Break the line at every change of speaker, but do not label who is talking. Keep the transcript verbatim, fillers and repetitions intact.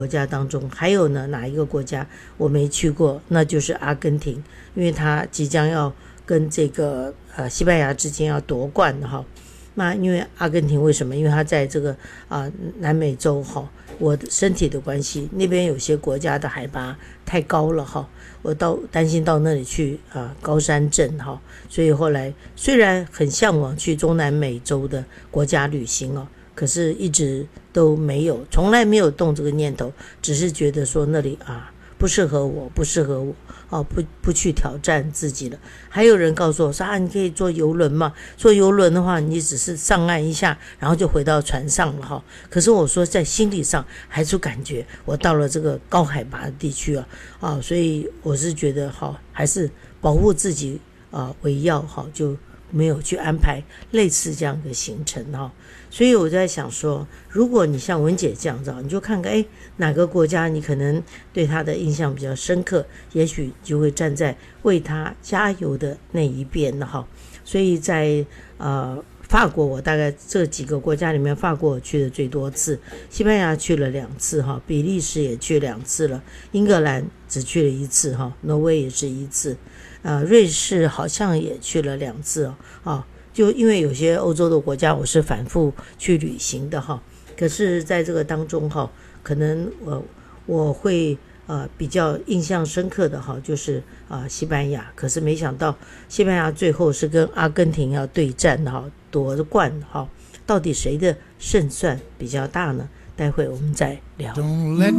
国家当中，还有呢哪一个国家我没去过？那就是阿根廷，因为它即将要跟这个呃西班牙之间要夺冠哈。那因为阿根廷为什么？因为它在这个啊、呃、南美洲哈，我的身体的关系，那边有些国家的海拔太高了哈，我到担心到那里去啊、呃、高山症哈，所以后来虽然很向往去中南美洲的国家旅行哦，可是一直都没有，从来没有动这个念头，只是觉得说那里啊不适合我，不适合我。哦，不不去挑战自己了。还有人告诉我说啊，你可以坐邮轮嘛？坐邮轮的话，你只是上岸一下，然后就回到船上了哈。可是我说在心理上还是感觉我到了这个高海拔的地区啊，啊，所以我是觉得好，还是保护自己啊为要哈，就没有去安排类似这样的行程哈。所以我在想说，如果你像文姐这样子，你就看看哎哪个国家你可能对他的印象比较深刻，也许就会站在为他加油的那一边了哈。所以在呃法国，我大概这几个国家里面，法国我去的最多次，西班牙去了两次哈，比利时也去两次了，英格兰只去了一次哈，挪威也是一次，呃，瑞士好像也去了两次哦。啊就因为有些欧洲的国家我是反复去旅行的哈，可是在这个当中哈，可能我我会呃比较印象深刻的哈，就是啊、呃、西班牙，可是没想到西班牙最后是跟阿根廷要对战哈，夺冠哈，到底谁的胜算比较大呢？待会我们再聊。